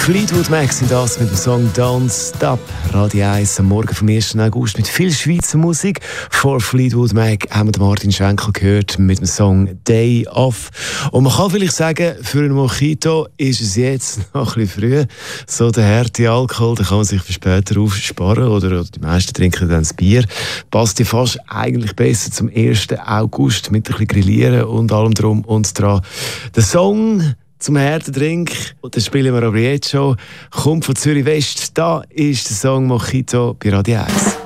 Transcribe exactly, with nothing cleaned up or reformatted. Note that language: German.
Fleetwood Mac sind das mit dem Song Don't Stop. Radio eins am Morgen vom ersten August mit viel Schweizer Musik. Vor Fleetwood Mac haben wir Martin Schenkel gehört mit dem Song Day Off. Und man kann vielleicht sagen, für einen Mojito ist es jetzt noch ein bisschen früh. So der harte Alkohol, den kann man sich für später aufsparen. Oder, oder die meisten trinken dann das Bier. Passt ja fast eigentlich besser zum ersten August mit ein bisschen Grillieren und allem drum und dran. Der Song zum Härtedrink, und das spielen wir aber jetzt schon, kommt von Zürich West. Da ist der Song Mojito bei Radio eins.